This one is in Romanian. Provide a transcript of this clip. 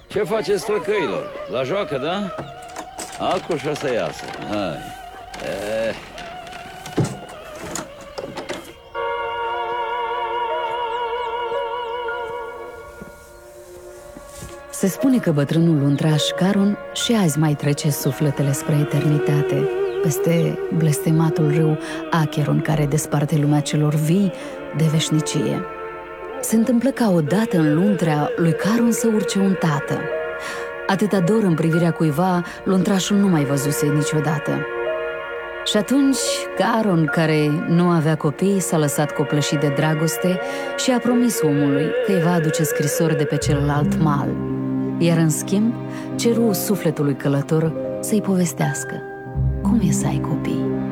Ce faceți, străcăilor? La joacă, da? Alcoș să iasă. Hai. Se spune că bătrânul luntraș Caron și azi mai trece sufletele spre eternitate, peste blestematul râu Acheron care desparte lumea celor vii de veșnicie. Se întâmplă ca odată în luntrea lui Caron să urce un tată. Atâta dor în privirea cuiva, luntrașul nu mai văzuse niciodată. Și atunci Caron, care nu avea copii, s-a lăsat copleșit de dragoste și a promis omului că îi va aduce scrisori de pe celălalt mal, iar în schimb ceru sufletului călător să-i povestească cum e să ai copii.